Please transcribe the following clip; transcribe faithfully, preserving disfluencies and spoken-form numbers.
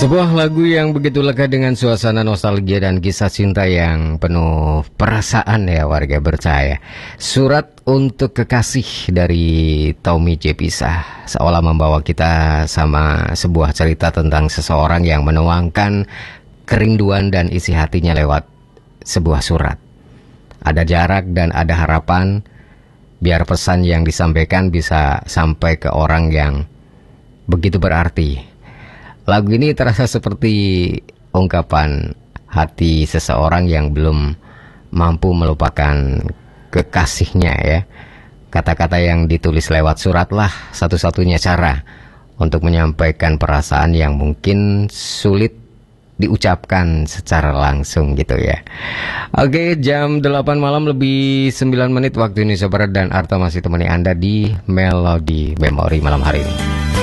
Sebuah lagu yang begitu lega dengan suasana nostalgia dan kisah cinta yang penuh perasaan ya warga percaya. Surat untuk Kekasih dari Tommy J. Pisah seolah membawa kita sama sebuah cerita tentang seseorang yang menuangkan kerinduan dan isi hatinya lewat sebuah surat. Ada jarak dan ada harapan biar pesan yang disampaikan bisa sampai ke orang yang begitu berarti. Lagu ini terasa seperti ungkapan hati seseorang yang belum mampu melupakan kekasihnya ya. Kata-kata yang ditulis lewat suratlah satu-satunya cara untuk menyampaikan perasaan yang mungkin sulit diucapkan secara langsung gitu ya. Oke, jam delapan malam lebih sembilan menit waktu Indonesia Barat dan Arta masih temani Anda di Melodi Memori malam hari ini.